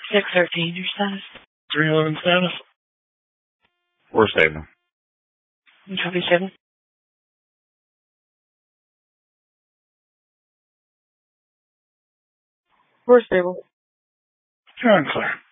613, your status. 311 status. We're stable. Copy 7. We're stable. You're unclear.